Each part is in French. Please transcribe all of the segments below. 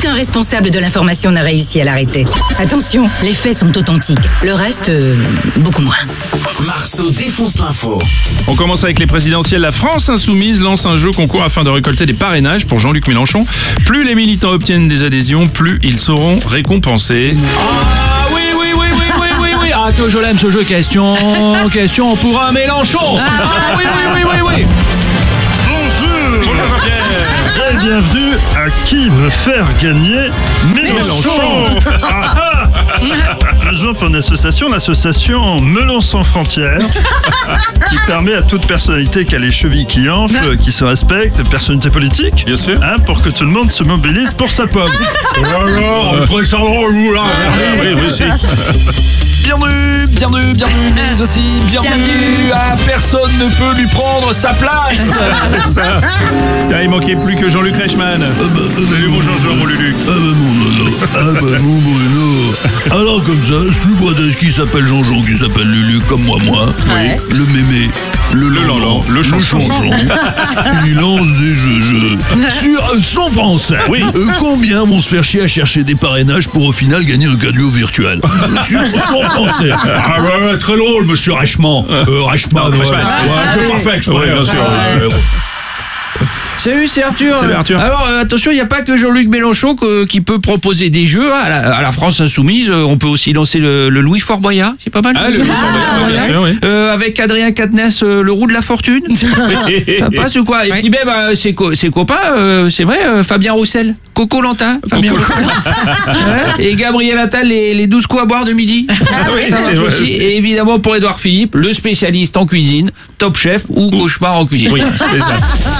Aucun responsable de l'information n'a réussi à l'arrêter. Attention, les faits sont authentiques. Le reste, beaucoup moins. Marceau défonce l'info. On commence avec les présidentielles. La France Insoumise lance un jeu concours afin de récolter des parrainages pour Jean-Luc Mélenchon. Plus les militants obtiennent des adhésions, plus ils seront récompensés. Ah oui. Ah que je l'aime ce jeu. Question pour un Mélenchon. Ah oui. Bonjour Jean-Pierre. Et bienvenue à Qui veut faire gagner Mélenchon. Besoin pour une association, l'association Melon sans frontières, qui permet à toute personnalité qui a les chevilles qui enflent, qui se respecte, personnalité politique, Bien sûr. pour que tout le monde se mobilise pour sa pomme. Très charmant vous là. Bienvenue, mais aussi bienvenue à personne ne peut lui prendre sa place. C'est ça. Tiens, il manquait plus que Jean-Luc Reichmann. Salut mon Jean-Jean, mon Luluc. mon Bruno. Alors comme ça, je suis bradage qui s'appelle Jean-Jean, qui s'appelle Luluc, comme moi. Ouais. Le mémé, le lanlan, le chanchon. Il lance des jeux. Sur 100 français. Oui. Combien vont se faire chier à chercher des parrainages pour au final gagner un cadeau virtuel? Sur 100 français. Ah ouais, très drôle, monsieur Reichmann. Reichmann, ouais. C'est parfait, exprès, bien sûr. Salut, c'est Arthur. Salut, Arthur. Alors attention, il n'y a pas que Jean-Luc Mélenchon qui peut proposer des jeux à la France Insoumise. On peut aussi lancer le Louis Fort Boyard, c'est pas mal. Bien sûr, oui. Avec Adrien Quatennens, le roux de la fortune. Ça passe ou quoi? Et puis même ses copains, c'est vrai, Fabien Roussel, Coco Lantin, Fabien Roussel. Ouais. Et Gabriel Attal, les 12 coups à boire de midi. Ça marche aussi. Et évidemment pour Édouard Philippe, le spécialiste en cuisine, Top Chef ou Cauchemar en cuisine. Oui, c'est ça.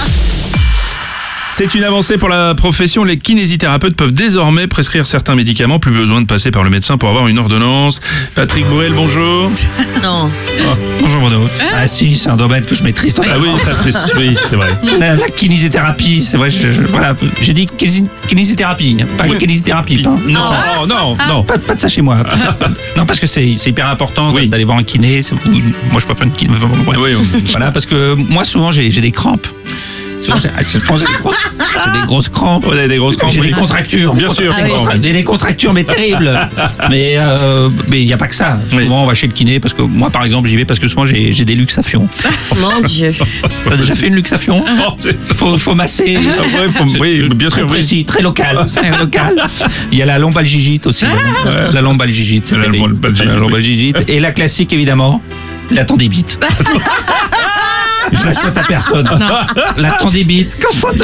C'est une avancée pour la profession. Les kinésithérapeutes peuvent désormais prescrire certains médicaments. Plus besoin de passer par le médecin pour avoir une ordonnance. Patrick Bourrel, bonjour. Non. Bonjour Bruno. Ah si, c'est un domaine que je maîtrise. Ah oui, ça c'est vrai. La kinésithérapie, c'est vrai, voilà, j'ai dit kinésithérapie, pas kinésithérapie. Non. Pas de ça chez moi. Non, parce que c'est hyper important d'aller voir un kiné. Moi, je préfère une kiné. Voilà, parce que moi, souvent, j'ai des crampes. J'ai des grosses crampes. Vous avez des grosses crampes. J'ai des contractures. Bien sûr. Des contractures, mais terribles. Mais il n'y a pas que ça. Souvent, on va chez le kiné parce que moi, par exemple, j'y vais parce que souvent, j'ai des luxations. Mon Dieu. T'as déjà fait une luxation? Faut masser. Oui, bien sûr. Très précis, très local. Très local. Il y a la lombalgigite aussi. La lombalgigite. La lombalgigite. Et la classique, évidemment, la tendinite. Je la souhaite à personne. La tendinite.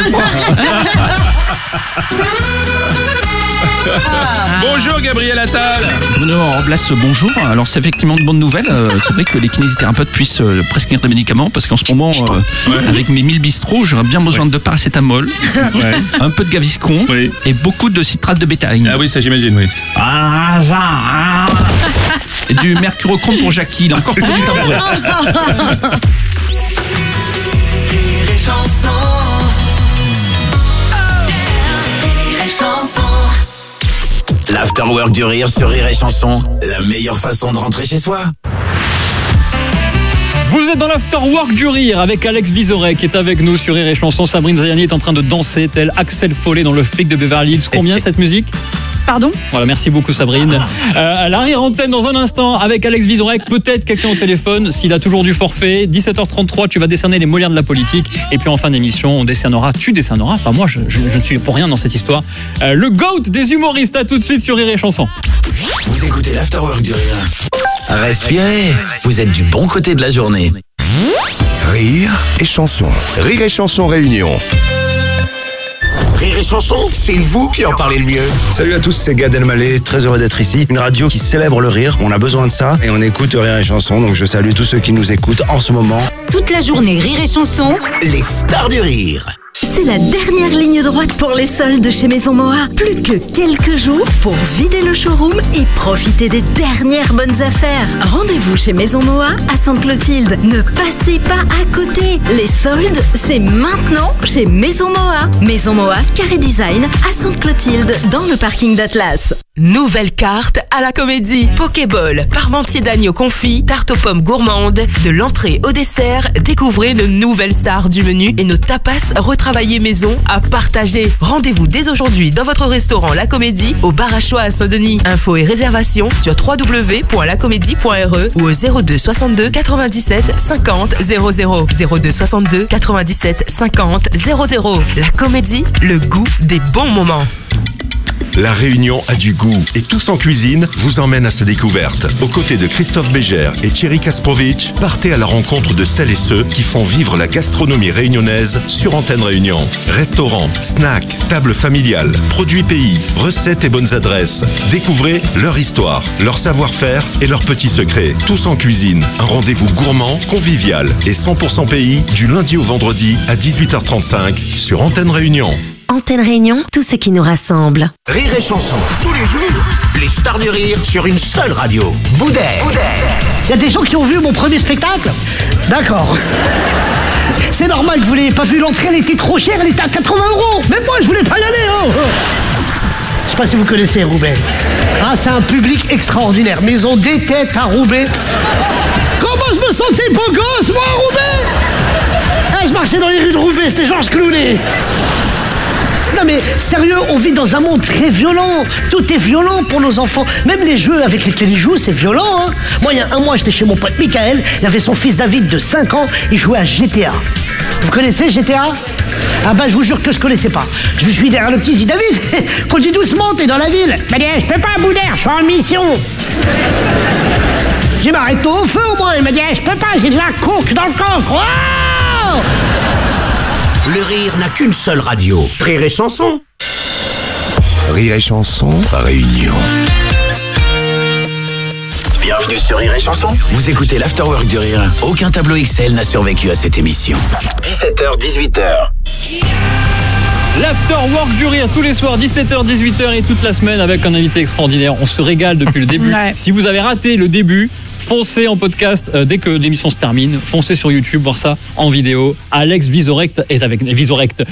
Bonjour Gabriel Attal. On remplace ce bonjour. Alors c'est effectivement de bonnes nouvelles. C'est vrai que les kinésithérapeutes puissent prescrire des médicaments parce qu'en ce moment, avec mes 1000 bistrots, j'aurais bien besoin de paracétamol, un peu de Gaviscon et beaucoup de citrate de bétaïne. Ah oui, ça j'imagine, oui. Et du mercurochrome pour Jackie. Il a encore pas du tabouret. L'afterwork du rire sur Rire et Chanson. La meilleure façon de rentrer chez soi. Vous êtes dans l'Afterwork du rire avec Alex Vizorek qui est avec nous sur Rire et Chanson. Sabrine Zayani est en train de danser tel Axel Follet dans le flic de Beverly Hills. Combien cette musique? Pardon? Voilà, merci beaucoup Sabrine. À l'arrière-antenne dans un instant avec Alex Vizorek, peut-être quelqu'un au téléphone, s'il a toujours du forfait. 17h33, tu vas décerner les Molières de la politique. Et puis en fin d'émission, tu décerneras, pas moi, je ne suis pour rien dans cette histoire, le GOAT des humoristes. À tout de suite sur Rire et Chanson. Vous écoutez l'Afterwork du rire. Respirez, vous êtes du bon côté de la journée. Rire et Chanson. Rire et Chanson Réunion. Rire et Chanson, c'est vous qui en parlez le mieux. Salut à tous, c'est Gad Elmaleh, très heureux d'être ici. Une radio qui célèbre le rire, on a besoin de ça et on écoute Rire et Chanson, donc je salue tous ceux qui nous écoutent en ce moment. Toute la journée, Rire et Chanson. Les stars du rire. C'est la dernière ligne droite pour les soldes chez Maison Moa. Plus que quelques jours pour vider le showroom et profiter des dernières bonnes affaires. Rendez-vous chez Maison Moa à Sainte-Clotilde. Ne passez pas à côté. Les soldes, c'est maintenant chez Maison Moa. Maison Moa, Carré Design à Sainte-Clotilde, dans le parking d'Atlas. Nouvelle carte à la Comédie. Pokéball, parmentier d'agneau confit, tarte aux pommes gourmande. De l'entrée au dessert, découvrez nos nouvelles stars du menu et nos tapas retravaillés maison à partager. Rendez-vous dès aujourd'hui dans votre restaurant La Comédie au Bar à Choix à Saint-Denis. Infos et réservations sur www.lacomédie.re ou au 02 62 97 50 00. 02 62 97 50 00. La Comédie, le goût des bons moments. La Réunion a du goût et Tous en cuisine vous emmène à sa découverte. Aux côtés de Christophe Bégère et Thierry Kasprovic, partez à la rencontre de celles et ceux qui font vivre la gastronomie réunionnaise sur Antenne Réunion. Restaurants, snacks, tables familiales, produits pays, recettes et bonnes adresses. Découvrez leur histoire, leur savoir-faire et leurs petits secrets. Tous en cuisine, un rendez-vous gourmand, convivial et 100% pays du lundi au vendredi à 18h35 sur Antenne Réunion. Antenne Réunion, tout ce qui nous rassemble. Rire et chanson, tous les jours, les stars du rire sur une seule radio. Boudère. Il y a des gens qui ont vu mon premier spectacle? D'accord. C'est normal que vous l'ayez pas vu, l'entrée elle était trop chère, elle était à 80 €. Même moi je voulais pas y aller, oh. Je sais pas si vous connaissez Roubaix. Ah, c'est un public extraordinaire, mais ils ont des têtes à Roubaix. Comment je me sentais beau gosse, moi, à Roubaix? Ah, je marchais dans les rues de Roubaix, c'était Georges Clooney. Non mais sérieux, on vit dans un monde très violent. Tout est violent pour nos enfants. Même les jeux avec lesquels ils jouent, c'est violent, hein. Moi, il y a un mois, j'étais chez mon pote Michael. Il avait son fils David de 5 ans. Il jouait à GTA. Vous connaissez GTA? Ah bah je vous jure que je connaissais pas. Je me suis derrière le petit, je dis David, conduis doucement, t'es dans la ville. Il m'a dit, je peux pas, Boudère, je suis en mission. J'ai m'arrête-toi au feu au moins. Il m'a dit, je peux pas, j'ai de la coke dans le coffre. Oh. Le rire n'a qu'une seule radio. Rire et chanson. Rire et chanson, Réunion. Bienvenue sur Rire et chanson. Vous écoutez l'Afterwork du Rire. Aucun tableau Excel n'a survécu à cette émission. 17h, 18h. L'Afterwork du Rire tous les soirs, 17h, 18h et toute la semaine avec un invité extraordinaire. On se régale depuis le début. Ouais. Si vous avez raté le début, foncez en podcast dès que l'émission se termine. Foncez sur YouTube, voir ça en vidéo. Alex Vizorek est avec nous sur Rire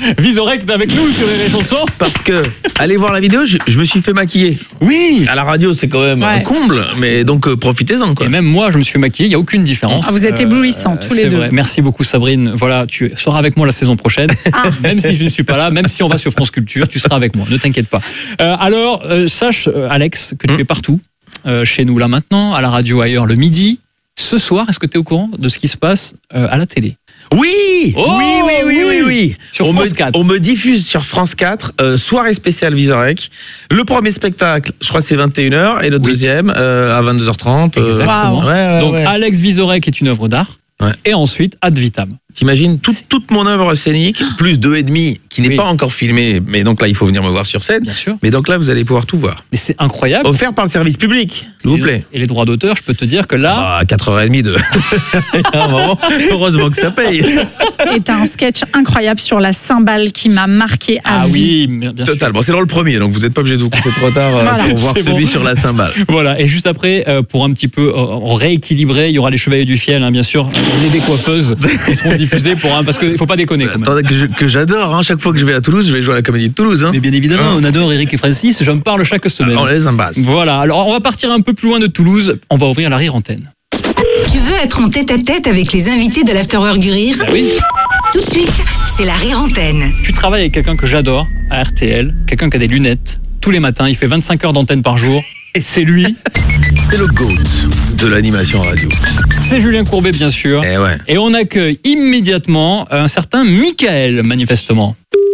et Chanson. Parce que, allez voir la vidéo, je me suis fait maquiller. Oui. À la radio, c'est quand même un comble, mais donc profitez-en, quoi. Et même moi, je me suis maquillé, il n'y a aucune différence. Ah, vous êtes éblouissants, tous les deux. C'est vrai. Merci beaucoup, Sabrine. Voilà, tu seras avec moi la saison prochaine. Même si je ne suis pas là, même si on va sur France Culture, tu seras avec moi, ne t'inquiète pas. Alors, sache, Alex, que tu es partout. Chez nous là maintenant, à la radio ailleurs le midi. Ce soir, est-ce que tu es au courant de ce qui se passe à la télé? Oui, oui. Sur France 4. On me diffuse sur France 4, soirée spéciale Vizorek. Le premier spectacle, je crois que c'est 21h, et le deuxième à 22h30. Exactement. Donc Alex Vizorek est une œuvre d'art. Ouais. Et ensuite, Ad Vitam. T'imagines toute mon œuvre scénique, plus 2,5 qui n'est pas encore filmé, mais donc là il faut venir me voir sur scène. Bien sûr. Mais donc là vous allez pouvoir tout voir. Mais c'est incroyable. Offert par le service public, s'il vous plaît. Et les droits d'auteur, je peux te dire que là... 4h30 de... Il y a un moment, heureusement que ça paye. Et t'as un sketch incroyable sur la cymbale qui m'a marqué à vie. Oui, bien Total. Bon, c'est dans le premier, donc vous n'êtes pas obligé de vous couper trop tard pour voir celui sur la cymbale. Voilà, et juste après, pour un petit peu rééquilibrer, il y aura les Chevaliers du Fiel, hein, bien sûr, les décoiffeuses qui seront diffusées parce qu'il ne faut pas déconner quand même. Attendez, que j'adore, hein. Chaque fois que je vais à Toulouse, je vais jouer à la Comédie de Toulouse. Hein. Mais bien évidemment, on adore Eric et Francis, j'en parle chaque semaine. On les embrasse. Voilà, alors on va partir un peu plus loin de Toulouse, on va ouvrir la Rire Antenne. Tu veux être en tête-à-tête avec les invités de l'Afterwork du Rire? Oui. Tout de suite, c'est la Rire Antenne. Tu travailles avec quelqu'un que j'adore, à RTL, quelqu'un qui a des lunettes, tous les matins, il fait 25 heures d'antenne par jour, et c'est lui. C'est le GOAT de l'animation radio. C'est Julien Courbet, bien sûr. Et on accueille immédiatement un certain Michael, manifestement.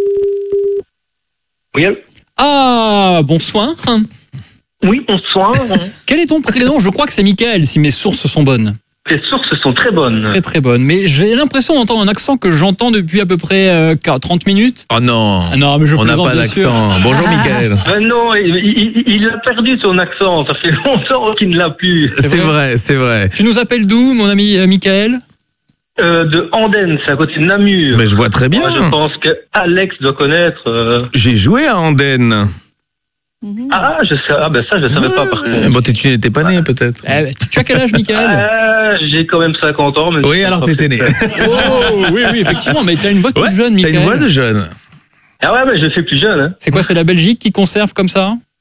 Oui. Ah, bonsoir. Oui, bonsoir. Quel est ton prénom? Je crois que c'est Michael, si mes sources sont bonnes. Les sources sont très bonnes. Très très bonnes. Mais j'ai l'impression d'entendre un accent que j'entends depuis à peu près 30 minutes. Oh non. Non, mais je on n'a plaisante, pas bien sûr. d'accent. Bonjour Michael. Non, il a perdu son accent. Ça fait longtemps qu'il ne l'a plus. C'est vrai, c'est vrai. Tu nous appelles d'où, mon ami Michael? De Andenne, c'est à côté de Namur. Mais je vois très bien. Moi, je pense que Alex doit connaître. J'ai joué à Andenne. Ah, je sais. Ah, ben ça, je savais pas par contre. Bon, tu n'étais pas né, peut-être. Tu as quel âge, Michael? J'ai quand même 50 ans. Mais oui, alors t'étais né. Oh, oui, effectivement, mais tu as une voix toute jeune, Michael. Tu as une voix de jeune. Ah ouais, mais je le fais plus jeune. Hein. C'est quoi, c'est la Belgique qui conserve comme ça?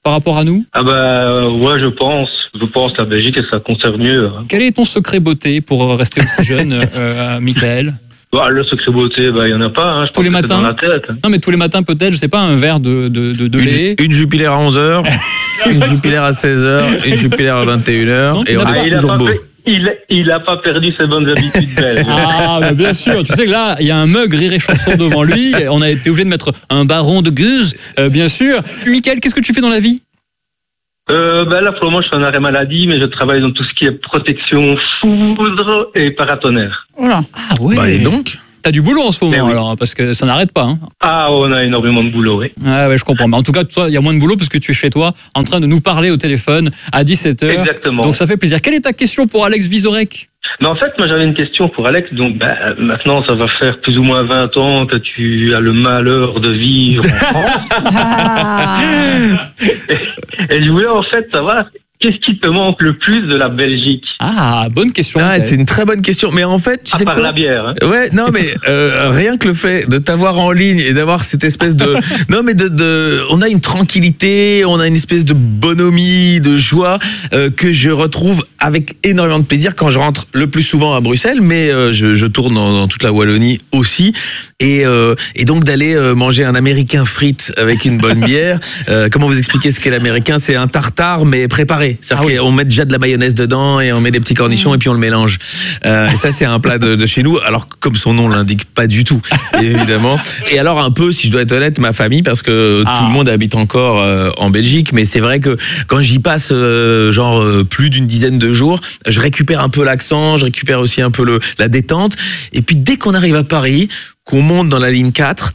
par rapport à nous? Ah bah ouais, je pense la Belgique, ça conserve mieux. Quel est ton secret beauté pour rester aussi jeune, Michael? Bah, le secret beauté, bah, il y en a pas, hein. Je Tous les pense que c'est matins? dans la tête. Non, mais tous les matins, peut-être, je sais pas, un verre de lait. Une Jupiler à 11h, une Jupiler à 16h, une Jupiler à 21h, Non, et on est toujours beau. Il a pas perdu ses bonnes habitudes belges. Ah, bah bien sûr. Tu sais que là, il y a un mug Rire et Chanson devant lui. On a été obligé de mettre un baron de Gueuze, bien sûr. Michael, qu'est-ce que tu fais dans la vie? Bah là, pour le moment, je suis en arrêt maladie, mais je travaille dans tout ce qui est protection foudre et paratonnerre. Voilà. Ah oui. Bah, et donc? T'as du boulot en ce moment, oui. alors, parce que ça n'arrête pas. Hein. Ah, on a énormément de boulot, oui. Ah ouais, je comprends. Mais en tout cas, toi, il y a moins de boulot parce que tu es chez toi, en train de nous parler au téléphone à 17h. Exactement. Donc ça fait plaisir. Quelle est ta question pour Alex Vizorek? Mais en fait, moi, j'avais une question pour Alex. Donc, maintenant, ça va faire plus ou moins 20 ans que tu as le malheur de vivre en France. Et je voulais en fait savoir, qu'est-ce qui te manque le plus de la Belgique? Ah, bonne question. Ah, c'est une très bonne question. Mais en fait, tu sais part quoi? la bière. Hein. Ouais, non, mais rien que le fait de t'avoir en ligne et d'avoir cette espèce de, non, mais on a une tranquillité, on a une espèce de bonhomie, de joie que je retrouve avec énormément de plaisir quand je rentre le plus souvent à Bruxelles, mais je tourne dans toute la Wallonie aussi, et donc d'aller manger un américain frites avec une bonne bière. Comment vous expliquer ce qu'est l'américain? C'est un tartare mais préparé. C'est-à-dire qu'on met déjà de la mayonnaise dedans et on met des petits cornichons et puis on le mélange. Et ça, c'est un plat de chez nous. Alors, comme son nom l'indique pas du tout, évidemment. Et alors, un peu, si je dois être honnête, ma famille, parce que tout le monde habite encore en Belgique. Mais c'est vrai que quand j'y passe, plus d'une dizaine de jours, je récupère un peu l'accent, je récupère aussi un peu la détente. Et puis, dès qu'on arrive à Paris, qu'on monte dans la ligne 4,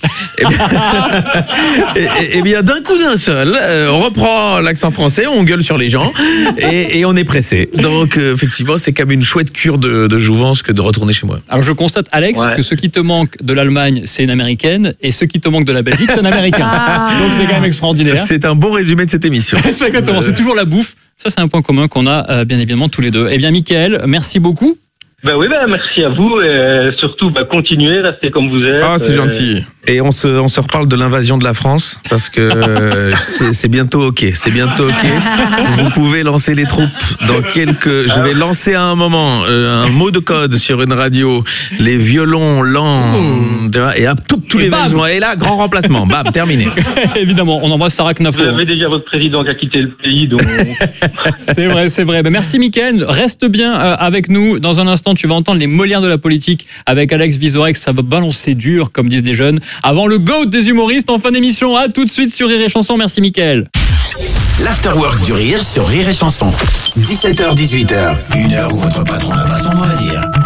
et bien d'un coup d'un seul, on reprend l'accent français, on gueule sur les gens et on est pressé. Donc effectivement, c'est comme une chouette cure de jouvence que de retourner chez moi. Alors je constate, Alex, que ce qui te manque de l'Allemagne, c'est une américaine, et ce qui te manque de la Belgique, c'est un américain. Donc c'est quand même extraordinaire. C'est un bon résumé de cette émission. C'est exactement, c'est toujours la bouffe. Ça, c'est un point commun qu'on a bien évidemment tous les deux. Eh bien, Michael, merci beaucoup. Merci à vous, et surtout, continuez, restez comme vous êtes. Ah, c'est gentil. Et on se reparle de l'invasion de la France, parce que c'est bientôt OK. C'est bientôt OK. Vous pouvez lancer les troupes dans je vais lancer à un moment un mot de code sur une radio, les violons lents, et tous les violons. Et là, grand remplacement. Bam, terminé. Évidemment, on embrasse Sarah Knafo. Vous avez déjà votre président qui a quitté le pays, donc... C'est vrai. Merci, Michael. Reste bien avec nous. Dans un instant, tu vas entendre les Molières de la politique avec Alex Vizorek. Ça va balancer dur, comme disent les jeunes. Avant le GOAT des humoristes en fin d'émission. À tout de suite sur Rire et Chanson. Merci, Michael. L'Afterwork du Rire sur Rire et Chanson. 17h-18h. Une heure où votre patron n'a pas son mot à dire.